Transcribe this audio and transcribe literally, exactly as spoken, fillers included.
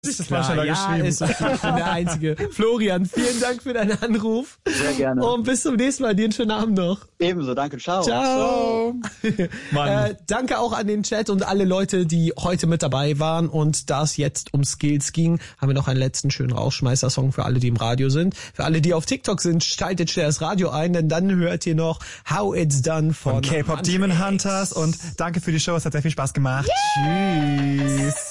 Ich das mal schneller ja, geschrieben. Ist okay, ich bin der Einzige. Florian, vielen Dank für deinen Anruf. Sehr gerne. Und bis zum nächsten Mal. Dir einen schönen Abend noch. Ebenso, danke. Ciao. Ciao. Mann. Äh, danke auch an den Chat und alle Leute, die heute mit dabei waren. Und da es jetzt um Skills ging, haben wir noch einen letzten schönen Rausschmeißer-Song für alle, die im Radio sind. Für alle, die auf TikTok sind, schaltet schnell das Radio ein, denn dann hört ihr noch How It's Done von, von K-Pop Demon Hunters. Und danke für die Show, es hat sehr viel Spaß gemacht. Yeah. Tschüss.